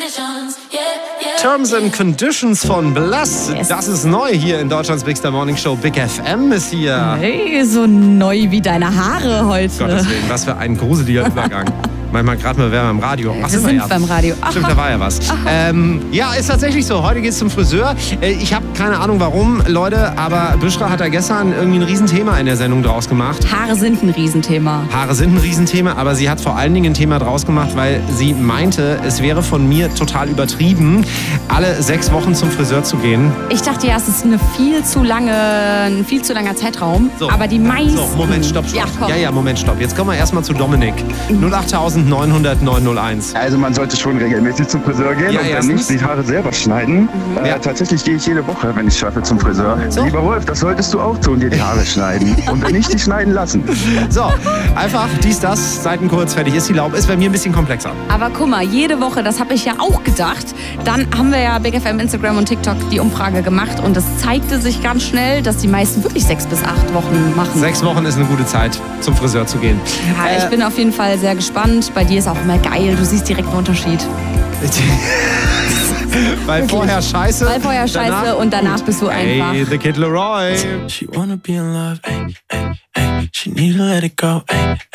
Terms and Conditions von Bless. Yes. Das ist neu hier in Deutschlands Bigster Morning Show. Big FM ist hier. Hey, so neu wie deine Haare heute. Gottes Willen, was für ein gruseliger Übergang. Manchmal gerade mal wären wir im Radio. Ach, wir sind beim Radio. Stimmt, da war ja was. Ja, ist tatsächlich so. Heute geht's zum Friseur. Ich habe keine Ahnung warum, Leute, aber Büschra hat da gestern irgendwie ein Riesenthema in der Sendung draus gemacht. Haare sind ein Riesenthema. Haare sind ein Riesenthema, aber sie hat vor allen Dingen ein Thema draus gemacht, weil sie meinte, es wäre von mir total übertrieben, alle 6 Wochen zum Friseur zu gehen. Ich dachte ja, es ist ein viel zu langer Zeitraum. So, aber die meisten... So, Moment, stopp. Ja, Moment, stopp. Jetzt kommen wir erstmal zu Dominik. 08000 900 901. Also man sollte schon regelmäßig zum Friseur gehen und dann nicht die Haare selber schneiden. Tatsächlich gehe ich jede Woche, wenn ich schaffe, zum Friseur. So. Lieber Wolf, das solltest du auch tun, dir die Haare schneiden. Und wenn nicht, die schneiden lassen. So, einfach das, Seiten kurz, fertig ist die Laube. Ist bei mir ein bisschen komplexer. Aber guck mal, jede Woche, das habe ich ja auch gedacht. Dann haben wir ja Big FM, Instagram und TikTok die Umfrage gemacht und es zeigte sich ganz schnell, dass die meisten wirklich 6 bis 8 Wochen machen. 6 Wochen ist eine gute Zeit, zum Friseur zu gehen. Ja, ich bin auf jeden Fall sehr gespannt. Bei dir ist auch immer geil, du siehst direkt einen Unterschied. Weil vorher scheiße. Weil vorher scheiße und danach bist du einfach. Hey, the Kid Leroy. She wanna be in love, ay, ay, ay. She need to let it go, ay,